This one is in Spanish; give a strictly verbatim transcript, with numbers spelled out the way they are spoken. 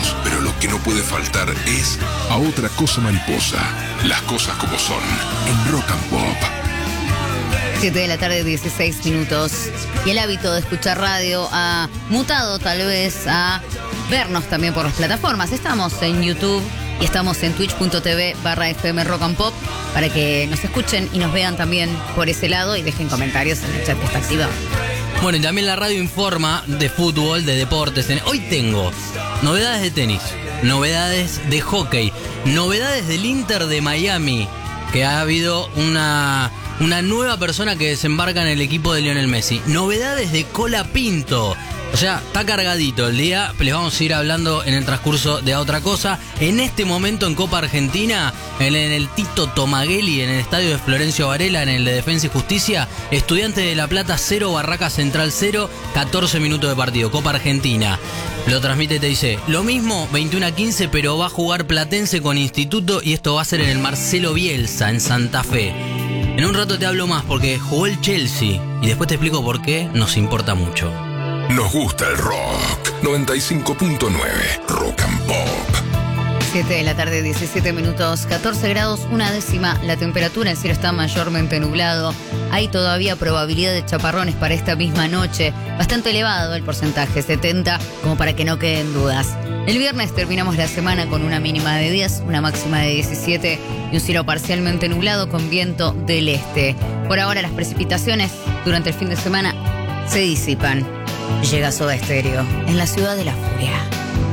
menos, pero lo que no puede faltar es A Otra Cosa Mariposa. Las cosas como son, en Rock and Pop. siete de la tarde, dieciséis minutos. Y el hábito de escuchar radio ha mutado tal vez a vernos también por las plataformas. Estamos en YouTube y estamos en twitch.tv barra FM Rock and Pop para que nos escuchen y nos vean también por ese lado y dejen comentarios en el chat que está activado. Bueno, y también la radio informa de fútbol, de deportes. Hoy tengo novedades de tenis, novedades de hockey, novedades del Inter de Miami, que ha habido una, una nueva persona que desembarca en el equipo de Lionel Messi. Novedades de Colapinto. O sea, está cargadito el día, les vamos a ir hablando en el transcurso de otra cosa. En este momento en Copa Argentina, en el Tito Tomagueli, en el estadio de Florencio Varela, en el de Defensa y Justicia, Estudiantes de La Plata cero, Barraca Central cero, catorce minutos de partido, Copa Argentina. Lo transmite y te dice, lo mismo, veintiuno a quince, pero va a jugar Platense con Instituto y esto va a ser en el Marcelo Bielsa, en Santa Fe. En un rato te hablo más porque jugó el Chelsea y después te explico por qué nos importa mucho. Nos gusta el rock. noventa y cinco punto nueve Rock and Pop. siete de la tarde, diecisiete minutos, catorce grados, una décima. La temperatura, el cielo está mayormente nublado. Hay todavía probabilidad de chaparrones para esta misma noche. Bastante elevado el porcentaje, setenta, como para que no queden dudas. El viernes terminamos la semana con una mínima de diez, una máxima de diecisiete y un cielo parcialmente nublado con viento del este. Por ahora las precipitaciones durante el fin de semana se disipan. Llega Soda Stereo en la ciudad de la furia.